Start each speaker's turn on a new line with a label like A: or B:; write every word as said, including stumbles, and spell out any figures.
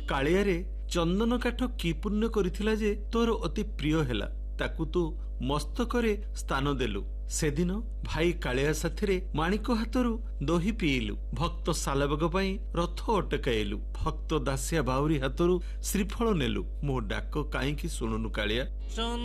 A: କାଳିଆରେ ଚନ୍ଦନ କାଠ କି ପୁଣ୍ୟ କରିଥିଲା ଯେ ତୋର ଅତି ପ୍ରିୟ ହେଲା, ତାକୁ ତୁ ମସ୍ତକରେ ସ୍ଥାନ ଦେଲୁ। ସେଦିନ ଭାଇ କାଳିଆ ସାଥିରେ ମାଣିକ ହାତରୁ ଦହି ପିଇଲୁ, ଭକ୍ତ ସାଲବେଗ ପାଇଁ ରଥ ଅଟକାଇଲୁ, ଭକ୍ତ ଦାସିଆ ବାଉରୀ ହାତରୁ ଶ୍ରୀଫଳ ନେଲୁ। ମୋ ଡାକ କାହିଁକି ଶୁଣୁନୁ କାଳିଆ।